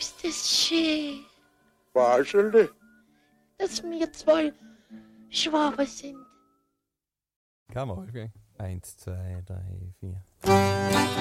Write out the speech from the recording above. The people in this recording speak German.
ist es schön, Waschele. dass wir zwei Schwaben sind. Kann man, okay. 1, 2, 3, 4.